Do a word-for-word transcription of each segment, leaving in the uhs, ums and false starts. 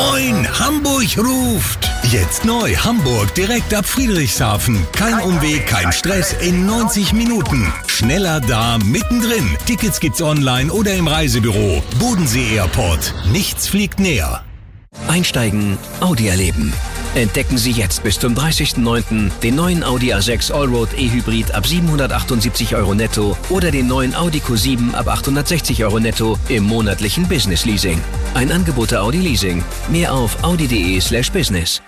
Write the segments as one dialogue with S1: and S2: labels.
S1: Moin, Hamburg ruft. Jetzt neu Hamburg direkt ab Friedrichshafen. Kein Umweg, kein Stress in neunzig Minuten. Schneller da, mittendrin. Tickets gibt's online oder im Reisebüro. Bodensee Airport. Nichts fliegt näher.
S2: Einsteigen, Audi erleben. Entdecken Sie jetzt bis zum dreißigsten neunten den neuen Audi A sechs Allroad E-Hybrid ab siebenhundertachtundsiebzig Euro netto oder den neuen Audi Q sieben ab achthundertsechzig Euro netto im monatlichen Business Leasing. Ein Angebot der Audi Leasing. Mehr auf audi.de slash business.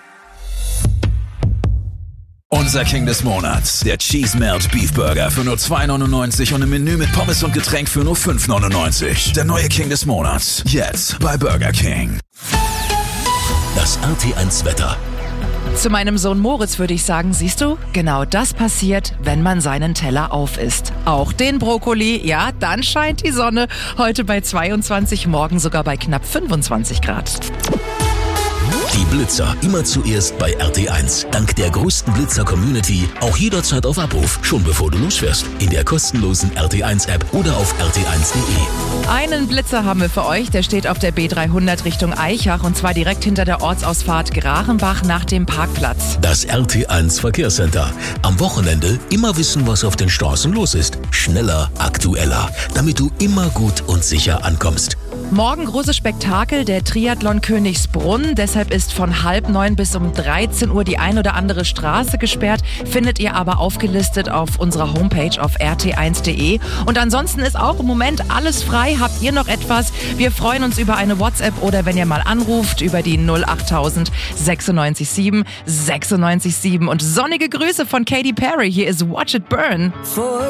S3: Unser King des Monats, der Cheese Melt Beef Burger für nur zwei neunundneunzig und im Menü mit Pommes und Getränk für nur fünf neunundneunzig. Der neue King des Monats, jetzt bei Burger King.
S1: Das R T eins Wetter.
S4: Zu meinem Sohn Moritz würde ich sagen, siehst du, genau das passiert, wenn man seinen Teller aufisst. Auch den Brokkoli, ja, dann scheint die Sonne. Heute bei zweiundzwanzig, morgen sogar bei knapp fünfundzwanzig Grad.
S1: Die Blitzer immer zuerst bei R T eins. Dank der größten Blitzer-Community auch jederzeit auf Abruf, schon bevor du losfährst. In der kostenlosen R T eins App oder auf r t eins punkt de.
S4: Einen Blitzer haben wir für euch, der steht auf der B dreihundert Richtung Aichach und zwar direkt hinter der Ortsausfahrt Grachenbach nach dem Parkplatz.
S1: Das R T eins Verkehrscenter. Am Wochenende immer wissen, was auf den Straßen los ist. Schneller, aktueller, damit du immer gut und sicher ankommst.
S4: Morgen großes Spektakel, der Triathlon Königsbrunn. Deshalb ist von halb neun bis um dreizehn Uhr die ein oder andere Straße gesperrt. Findet ihr aber aufgelistet auf unserer Homepage auf r t eins punkt de. Und ansonsten ist auch im Moment alles frei. Habt ihr noch etwas? Wir freuen uns über eine WhatsApp oder wenn ihr mal anruft über die null achttausend sechsundneunzig sieben sechsundneunzig sieben. Und sonnige Grüße von Katy Perry. Hier ist Watch It Burn.